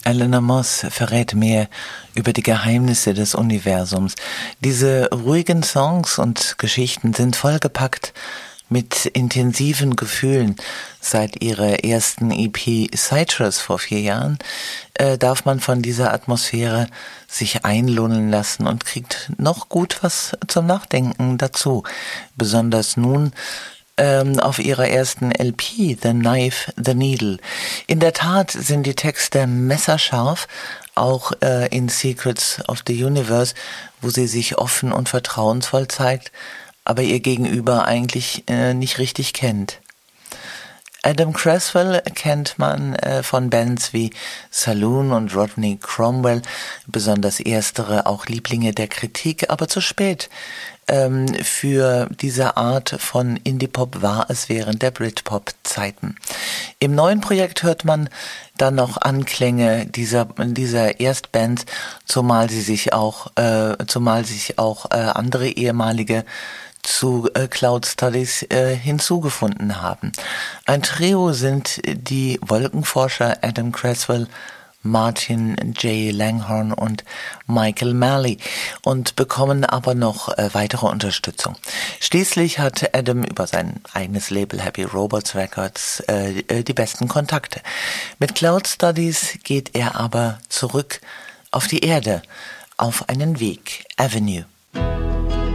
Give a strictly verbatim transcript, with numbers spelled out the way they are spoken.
Eleanor Moss verrät mehr über die Geheimnisse des Universums. Diese ruhigen Songs und Geschichten sind vollgepackt mit intensiven Gefühlen. Seit ihrer ersten E P Citrus vor vier Jahren äh, darf man von dieser Atmosphäre sich einlullen lassen und kriegt noch gut was zum Nachdenken dazu. Besonders nun ähm, auf ihrer ersten L P, The Knife, The Needle. In der Tat sind die Texte messerscharf, auch äh, in Secrets of the Universe, wo sie sich offen und vertrauensvoll zeigt, aber ihr Gegenüber eigentlich äh, nicht richtig kennt. Adam Creswell kennt man äh, von Bands wie Saloon und Rodney Cromwell, besonders erstere auch Lieblinge der Kritik, aber zu spät. Ähm, für diese Art von Indie-Pop war es während der Britpop-Zeiten. Im neuen Projekt hört man dann noch Anklänge dieser dieser Erstband, zumal sie sich auch äh, zumal sich auch äh, andere ehemalige zu äh, Cloud Studies äh, hinzugefunden haben. Ein Trio sind die Wolkenforscher Adam Creswell, Martin J. Langhorne und Michael Malley und bekommen aber noch äh, weitere Unterstützung. Schließlich hat Adam über sein eigenes Label Happy Robots Records äh, äh, die besten Kontakte. Mit Cloud Studies geht er aber zurück auf die Erde, auf einen Weg, Avenue.